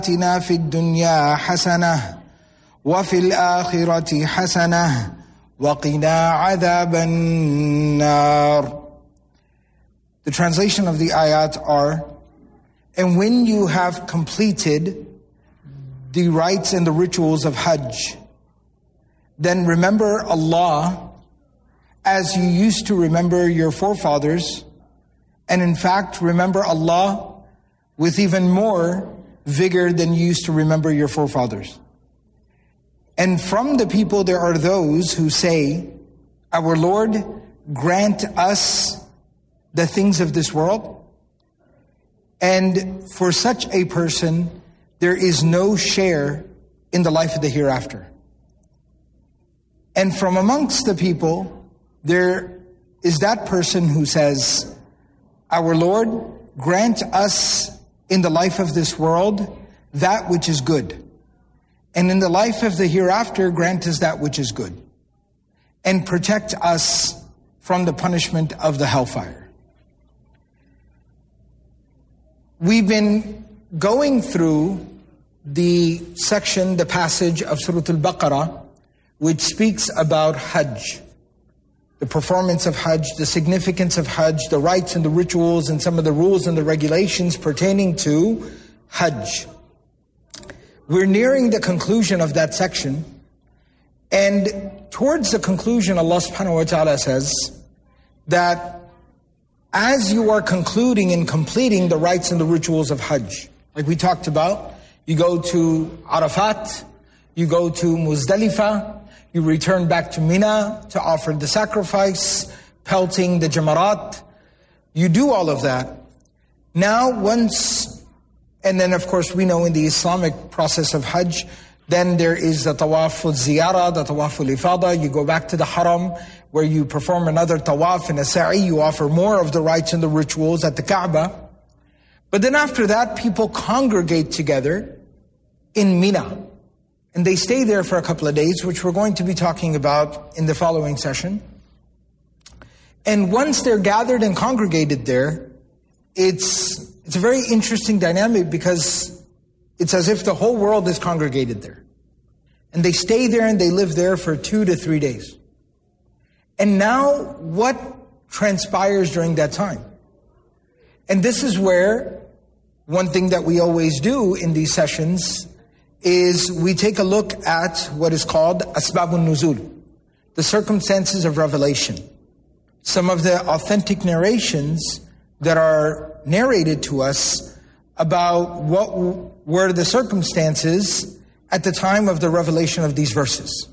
آتنا في الدنيا حسنة وفي الآخرة حسنة وقنا عذاب النار. The translation of the ayat are, and when you have completed the rites and the rituals of Hajj, then remember Allah as you used to remember your forefathers, and in fact remember Allah with even more vigor than you used to remember your forefathers. And from the people there are those who say, our Lord, grant us the things of this world. And for such a person, there is no share in the life of the hereafter. And from amongst the people, there is that person who says, our Lord, grant us in the life of this world that which is good. And in the life of the hereafter, grant us that which is good. And protect us from the punishment of the hellfire. We've been going through the section, the passage of Surah Al-Baqarah, which speaks about Hajj. The performance of Hajj, the significance of Hajj, the rites and the rituals, and some of the rules and the regulations pertaining to Hajj. We're nearing the conclusion of that section. And towards the conclusion, Allah subhanahu wa ta'ala says that as you are concluding and completing the rites and the rituals of Hajj, like we talked about, you go to Arafat, you go to Muzdalifah, you return back to Mina to offer the sacrifice, pelting the jamarat. You do all of that. Now and then of course we know in the Islamic process of Hajj, then there is the tawaf al-ziyarah, the tawaf al-ifada. You go back to the haram where you perform another tawaf and a sa'i. You offer more of the rites and the rituals at the Kaaba. But then after that, people congregate together in Mina. And they stay there for a couple of days, which we're going to be talking about in the following session. And once they're gathered and congregated there, it's a very interesting dynamic because it's as if the whole world is congregated there. And they stay there and they live there for 2 to 3 days. And now what transpires during that time? And this is where one thing that we always do in these sessions is we take a look at what is called Asbabun Nuzul, the circumstances of revelation. Some of the authentic narrations that are narrated to us about what were the circumstances at the time of the revelation of these verses.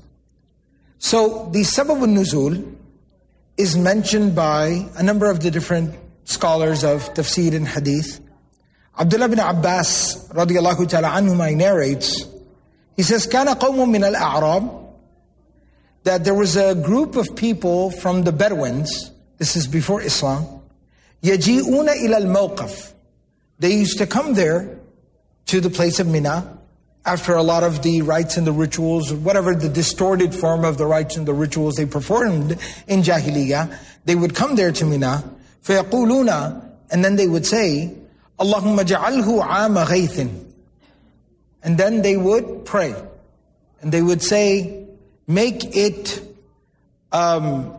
So the Sababun Nuzul is mentioned by a number of the different scholars of tafsir and hadith. Abdullah ibn Abbas radiyallahu ta'ala anhuma narrates, he says, كَانَ قَوْمٌ مِّنَ الْأَعْرَابِ, that there was a group of people from the Bedouins, this is before Islam, يَجِئُونَ إِلَى الْمَوْقَفِ, they used to come there to the place of Mina after a lot of the rites and the rituals, whatever the distorted form of the rites and the rituals they performed in Jahiliyyah, they would come there to Mina, فَيَقُولُونَ, and then they would say, Allahumma ja'alhu 'ama ghaythin. And then they would pray. And they would say, make it a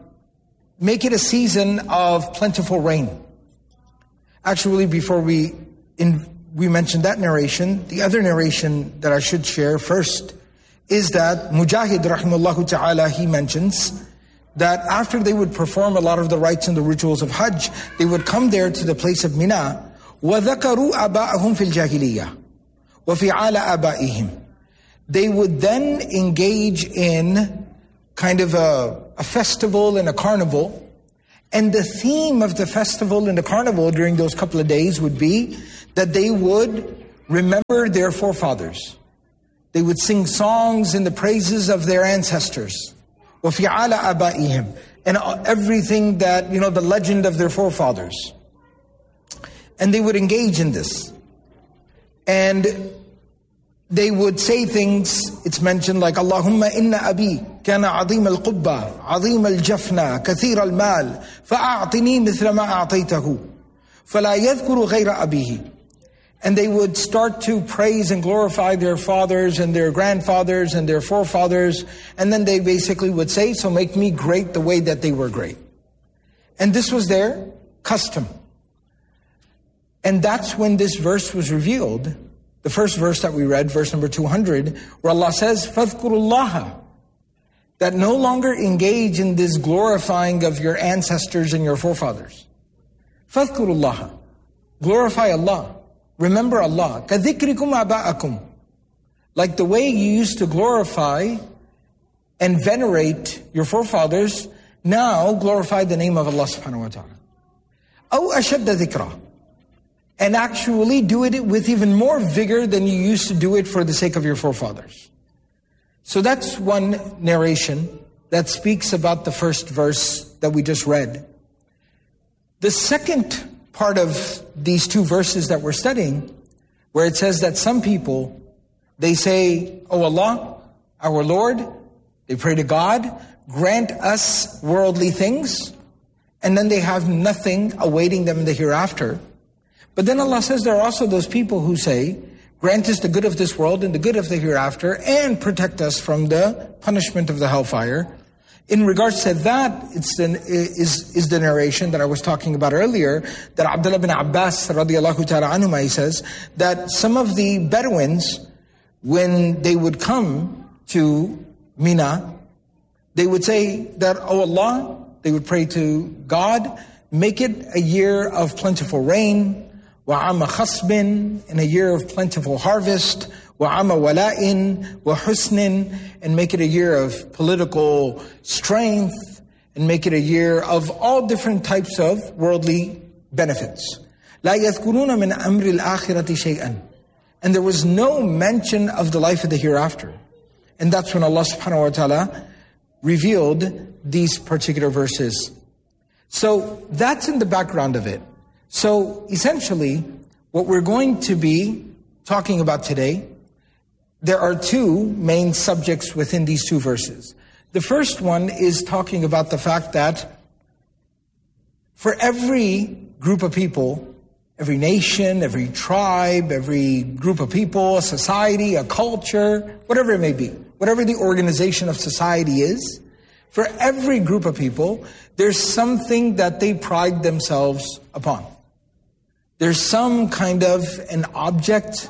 season of plentiful rain. Actually, before we mentioned that narration, the other narration that I should share first is that Mujahid rahimahullah ta'ala, he mentions that after they would perform a lot of the rites and the rituals of Hajj, they would come there to the place of Mina, وَذَكَرُوا أَبَاءَهُمْ فِي الْجَاهِلِيَّةِ وَفِعَالَ آبَائِهِمْ. They would then engage in kind of a festival and a carnival. And the theme of the festival and the carnival during those couple of days would be that they would remember their forefathers. They would sing songs in the praises of their ancestors. وَفِعَالَ آبَائِهِمْ. And everything that, the legend of their forefathers. And they would engage in this. And they would say things, it's mentioned like, Allahumma inna abi kana azim al-qubba, azim al-jafna, kathir al-mal, fa'a'tini mithla ma a'taytahu, fala yadhkuru ghayra abihi. And they would start to praise and glorify their fathers and their grandfathers and their forefathers. And then they basically would say, so make me great the way that they were great. And this was their custom. And that's when this verse was revealed. The first verse that we read, verse number 200, where Allah says, فَاذْكُرُوا اللَّهَ, that no longer engage in this glorifying of your ancestors and your forefathers. فَاذْكُرُوا اللَّهَ, glorify Allah. Remember Allah. كَذِكْرِكُمْ آبَاءَكُمْ, like the way you used to glorify and venerate your forefathers, now glorify the name of Allah subhanahu wa ta'ala. أَوْ أَشَدَّ ذِكْرًا, and actually do it with even more vigor than you used to do it for the sake of your forefathers. So that's one narration that speaks about the first verse that we just read. The second part of these two verses that we're studying, where it says that some people, they say, "Oh Allah, our Lord," they pray to God, "grant us worldly things," and then they have nothing awaiting them in the hereafter. But then Allah says there are also those people who say, "Grant us the good of this world and the good of the hereafter, and protect us from the punishment of the hellfire." In regards to that, is the narration that I was talking about earlier, that Abdullah bin Abbas radiallahu ta'ala anhuma, he says that some of the Bedouins, when they would come to Mina, they would say that, "Oh Allah," they would pray to God, "make it a year of plentiful rain, وَعَامَ خَصْبٍ, in a year of plentiful harvest, وَعَامَ وَلَاءٍ وَحُسْنٍ, and make it a year of political strength, and make it a year of all different types of worldly benefits. لَا يَذْكُرُونَ مِنْ أَمْرِ الْآخِرَةِ شَيْئًا, and there was no mention of the life of the hereafter. And that's when Allah subhanahu wa ta'ala revealed these particular verses. So that's in the background of it. So essentially, what we're going to be talking about today, there are two main subjects within these two verses. The first one is talking about the fact that for every group of people, every nation, every tribe, every group of people, a society, a culture, whatever it may be, whatever the organization of society is, for every group of people, there's something that they pride themselves upon. There's some kind of an object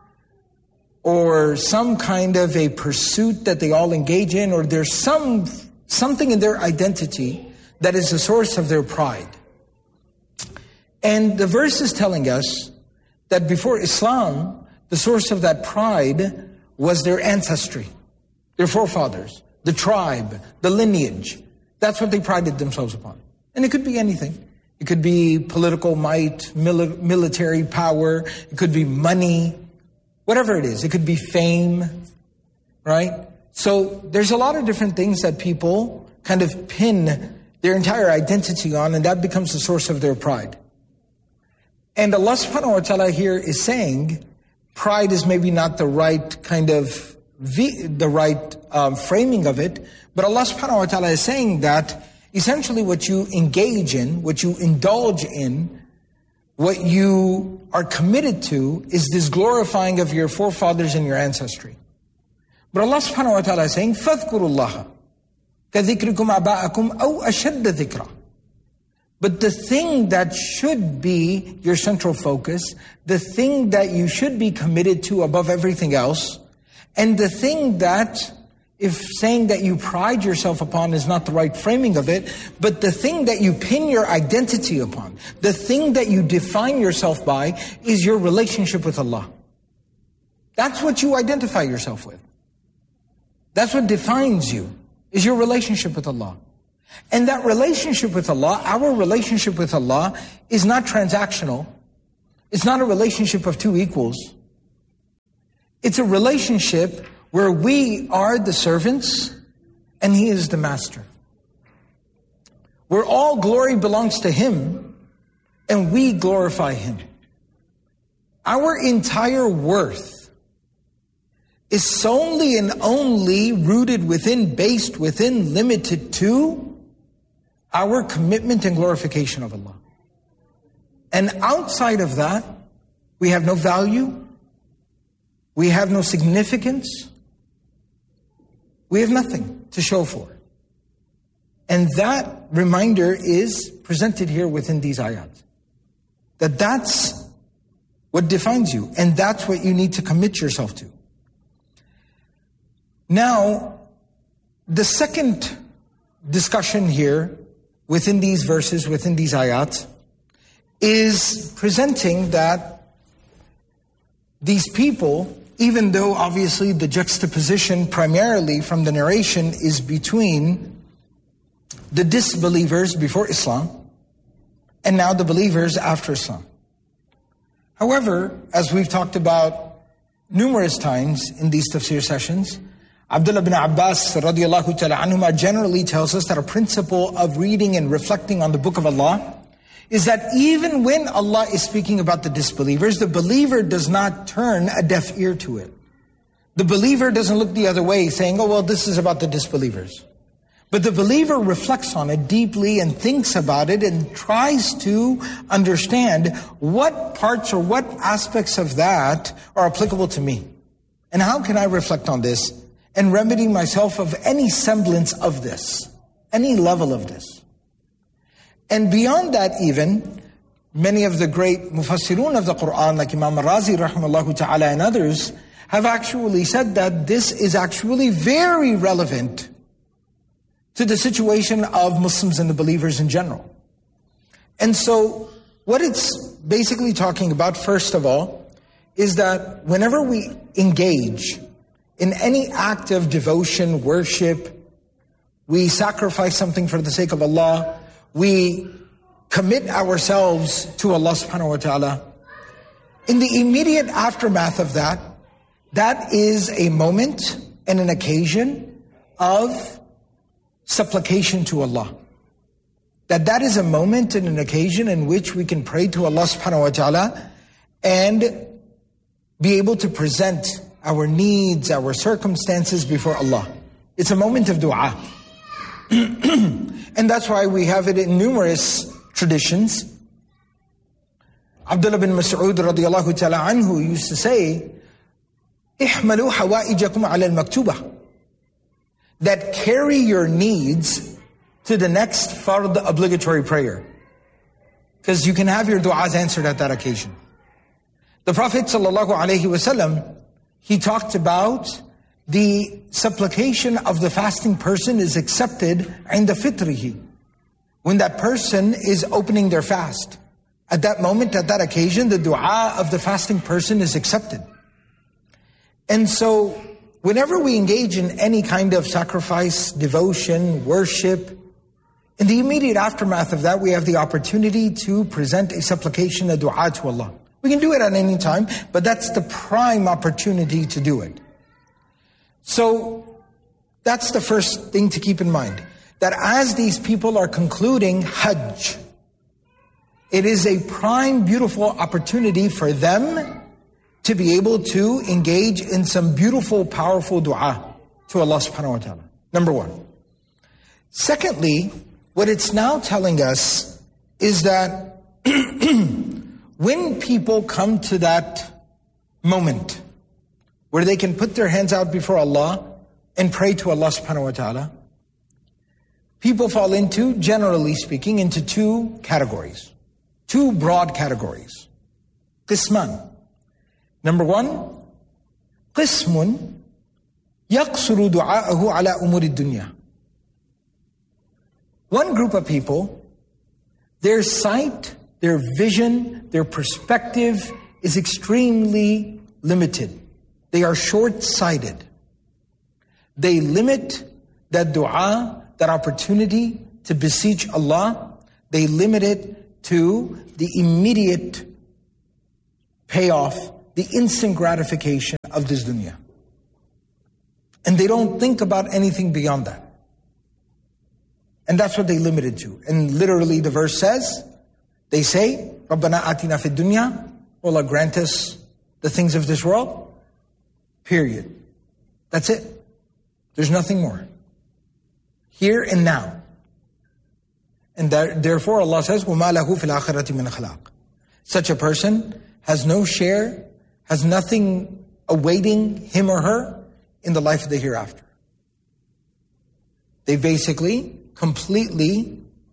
or some kind of a pursuit that they all engage in, or there's something in their identity that is the source of their pride. And the verse is telling us that before Islam, the source of that pride was their ancestry, their forefathers, the tribe, the lineage. That's what they prided themselves upon. And it could be anything. It could be political might, military power. It could be money, whatever it is. It could be fame, right? So there's a lot of different things that people kind of pin their entire identity on, and that becomes the source of their pride. And Allah subhanahu wa ta'ala here is saying pride is maybe not the right kind of, framing of it, but Allah subhanahu wa ta'ala is saying that essentially what you engage in, what you indulge in, what you are committed to is this glorifying of your forefathers and your ancestry. But Allah subhanahu wa ta'ala is saying, فَاذْكُرُوا اللَّهَ كَذِكْرِكُمْ آبَاءَكُمْ أَوْ أَشَدَّ ذِكْرًا. But the thing that should be your central focus, the thing that you should be committed to above everything else, and the thing that, if saying that you pride yourself upon is not the right framing of it, but the thing that you pin your identity upon, the thing that you define yourself by is your relationship with Allah. That's what you identify yourself with. That's what defines you, is your relationship with Allah. And that relationship with Allah, our relationship with Allah, is not transactional. It's not a relationship of two equals. It's a relationship where we are the servants and He is the master. Where all glory belongs to Him and we glorify Him. Our entire worth is solely and only rooted within, based within, limited to our commitment and glorification of Allah. And outside of that, We have no value. We have no significance. We have nothing to show for. And that reminder is presented here within these ayat. That's what defines you, and that's what you need to commit yourself to. Now, the second discussion here within these verses, within these ayat, is presenting that these people, even though obviously the juxtaposition primarily from the narration is between the disbelievers before Islam and now the believers after Islam. However, as we've talked about numerous times in these tafsir sessions, Abdullah bin Abbas radiallahu ta'ala anhuma generally tells us that a principle of reading and reflecting on the book of Allah is that even when Allah is speaking about the disbelievers, the believer does not turn a deaf ear to it. The believer doesn't look the other way saying, oh, well, this is about the disbelievers. But the believer reflects on it deeply and thinks about it and tries to understand what parts or what aspects of that are applicable to me. And how can I reflect on this and remedy myself of any semblance of this, any level of this? And beyond that even, many of the great mufassirun of the Quran, like Imam Razi rahimahullah ta'ala and others, have actually said that this is actually very relevant to the situation of Muslims and the believers in general. And so what it's basically talking about, first of all, is that whenever we engage in any act of devotion, worship, we sacrifice something for the sake of Allah, we commit ourselves to Allah subhanahu wa ta'ala, in the immediate aftermath of that, that is a moment and an occasion of supplication to Allah. That is a moment and an occasion in which we can pray to Allah subhanahu wa ta'ala and be able to present our needs, our circumstances before Allah. It's a moment of dua. And that's why we have it in numerous traditions. Abdullah bin Mas'ud radiyallahu ta'ala anhu used to say, احملوا حوائجكم على المكتوبة, that carry your needs to the next fard obligatory prayer. Because you can have your du'as answered at that occasion. The Prophet ﷺ, he talked about the supplication of the fasting person is accepted عند فطره, when that person is opening their fast. At that moment, at that occasion, the dua of the fasting person is accepted. And so, whenever we engage in any kind of sacrifice, devotion, worship, in the immediate aftermath of that, we have the opportunity to present a supplication, a dua to Allah. We can do it at any time, but that's the prime opportunity to do it. So, that's the first thing to keep in mind. That as these people are concluding Hajj, it is a prime, beautiful opportunity for them to be able to engage in some beautiful, powerful dua to Allah subhanahu wa ta'ala. Number one. Secondly, what it's now telling us is that when people come to that moment where they can put their hands out before Allah and pray to Allah subhanahu wa ta'ala, people fall into, generally speaking, into two categories. Two broad categories. Qisman. Number one, قسم يقصر دعاءه على أمور الدنيا. One group of people, their sight, their vision, their perspective is extremely limited. They are short-sighted. They limit that dua, that opportunity to beseech Allah, they limit it to the immediate payoff, the instant gratification of this dunya. And they don't think about anything beyond that. And that's what they limit it to. And literally the verse says, they say, رَبَّنَا آتِنَا فِي الدُّنْيَا, Allah grant us the things of this world, period. That's it. There's nothing more. Here and now. And therefore Allah says, وَمَا لَهُ فِي الْآخِرَةِ مِنْ خَلَاقٍ. Such a person has no share, has nothing awaiting him or her in the life of the hereafter. They basically completely